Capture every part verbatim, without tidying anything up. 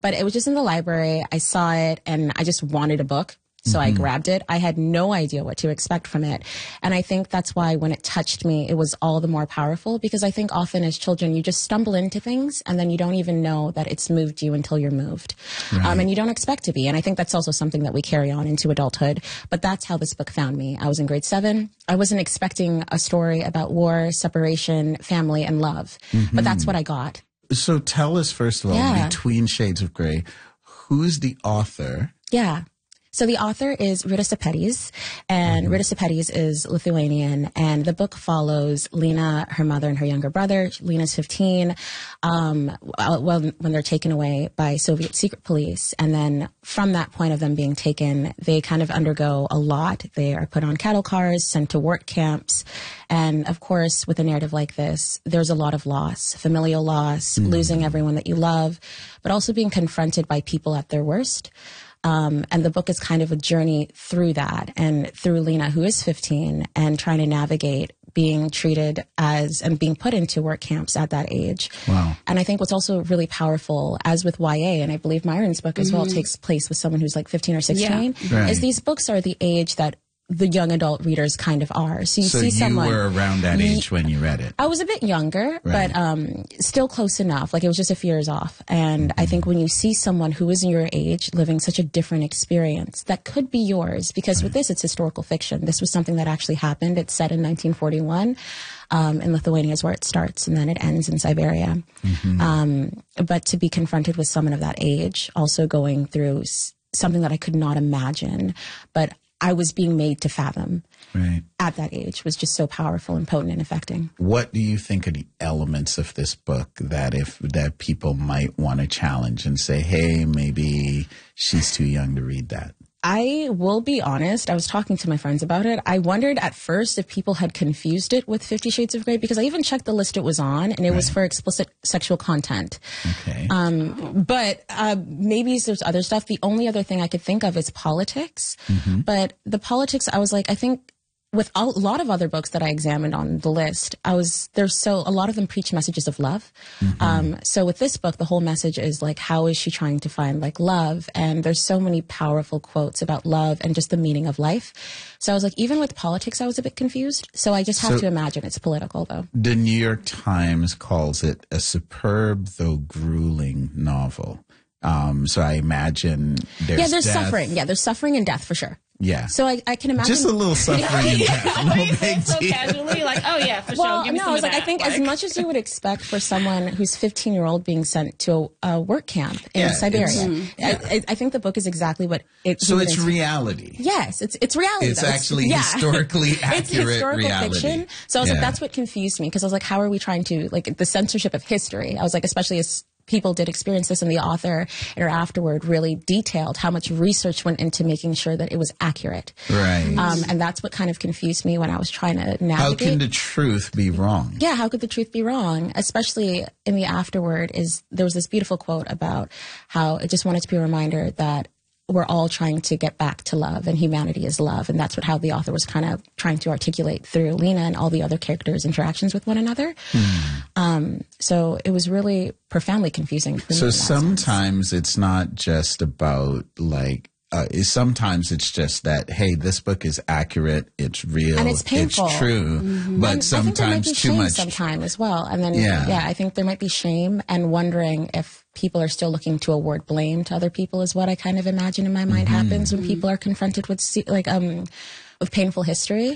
But it was just in the library. I saw it and I just wanted a book. So mm-hmm. I grabbed it. I had no idea what to expect from it. And I think that's why when it touched me, it was all the more powerful, because I think often as children, you just stumble into things and then you don't even know that it's moved you until you're moved. Right. Um, and you don't expect to be. And I think that's also something that we carry on into adulthood. But that's how this book found me. I was in grade seven. I wasn't expecting a story about war, separation, family, and love. Mm-hmm. But that's what I got. So tell us, first of all, yeah. Between Shades of Grey, who's the author? Yeah. So the author is Rita Sepetys, and mm-hmm. Rita Sepetys is Lithuanian, and the book follows Lena, her mother, and her younger brother. Lena's fifteen, um, when, when they're taken away by Soviet secret police. And then from that point of them being taken, they kind of undergo a lot. They are put on cattle cars, sent to work camps. And of course, with a narrative like this, there's a lot of loss, familial loss, mm-hmm. losing everyone that you love, but also being confronted by people at their worst. Um, and the book is kind of a journey through that and through Lena, who is fifteen, and trying to navigate being treated as and being put into work camps at that age. Wow. And I think what's also really powerful, as with Y A, and I believe Myron's book as mm-hmm. well takes place with someone who's like fifteen or sixteen, yeah. right. is these books are the age that the young adult readers kind of are. So you so see you someone... were around that age when you read it. I was a bit younger, right. but um, still close enough. Like, it was just a few years off. And mm-hmm. I think when you see someone who is your age living such a different experience, that could be yours. Because right. with this, it's historical fiction. This was something that actually happened. It's set in nineteen forty-one. Um, in Lithuania is where it starts, and then it ends in Siberia. Mm-hmm. Um, but to be confronted with someone of that age, also going through s- something that I could not imagine, but I was being made to fathom right. at that age, was just so powerful and potent and affecting. What do you think are the elements of this book that if that people might want to challenge and say, hey, maybe she's too young to read that? I will be honest. I was talking to my friends about it. I wondered at first if people had confused it with Fifty Shades of Grey, because I even checked the list it was on, and it right. was for explicit sexual content. Okay. Um, but uh, maybe there's other stuff. The only other thing I could think of is politics. Mm-hmm. But the politics, I was like, I think with a lot of other books that I examined on the list, I was, there's so, a lot of them preach messages of love. Mm-hmm. Um, so with this book, the whole message is like, how is she trying to find like love? And there's so many powerful quotes about love and just the meaning of life. So I was like, even with politics, I was a bit confused. So I just have so to imagine it's political, though. The New York Times calls it a superb, though grueling novel. Um, so I imagine there's Yeah, there's death. suffering. Yeah, there's suffering and death for sure. Yeah. So I, I can imagine. Just a little suffering and death. No big so deal. casually, like, oh yeah, for well, sure. Give me no, some I was of like, that. I think like, as much as you would expect for someone who's fifteen year old being sent to a, a work camp in yeah, Siberia. Mm, yeah. I, I think the book is exactly what it. So it's reality. Yes, it's it's reality. It's though. actually it's, yeah. historically accurate it's historical reality. fiction. So I was yeah. like, that's what confused me, because I was like, how are we trying to, like, the censorship of history? I was like, especially as people did experience this, and the author or afterward really detailed how much research went into making sure that it was accurate. Right. Um, and that's what kind of confused me when I was trying to navigate. How can the truth be wrong? Yeah, how could the truth be wrong? Especially in the afterword, is there was this beautiful quote about how it just wanted to be a reminder that we're all trying to get back to love, and humanity is love. And that's what how the author was kind of trying to articulate through Lena and all the other characters' interactions with one another. Hmm. Um, so it was really profoundly confusing for me. So sometimes sense. It's not just about like, uh, sometimes it's just that, hey, this book is accurate, it's real, and it's painful, it's true, mm-hmm. but and sometimes I think there might be too shame much. Sometimes as well, and then yeah. yeah, I think there might be shame and wondering if people are still looking to award blame to other people, is what I kind of imagine in my mind mm-hmm. happens when people are confronted with like um with painful history.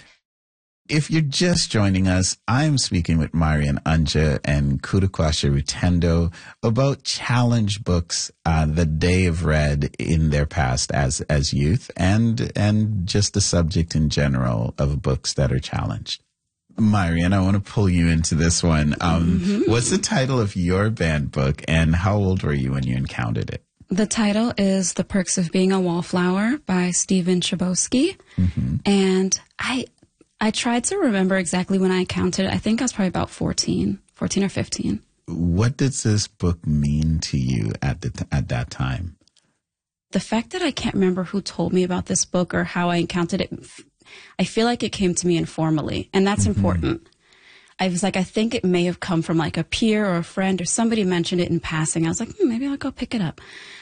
If you're just joining us, I'm speaking with Marian Anja and Kudakwasha Rutendo about challenge books uh, that they have read in their past as as youth, and and just the subject in general of books that are challenged. Marian, I want to pull you into this one. Um, mm-hmm. What's the title of your banned book, and how old were you when you encountered it? The title is The Perks of Being a Wallflower by Stephen Chbosky. Mm-hmm. And I I tried to remember exactly when I encountered it. I think I was probably about fourteen, fourteen or fifteen. What does this book mean to you at the t- at that time? The fact that I can't remember who told me about this book or how I encountered it, I feel like it came to me informally, and that's mm-hmm. important. I was like, I think it may have come from like a peer or a friend, or somebody mentioned it in passing. I was like, hmm, maybe I'll go pick it up.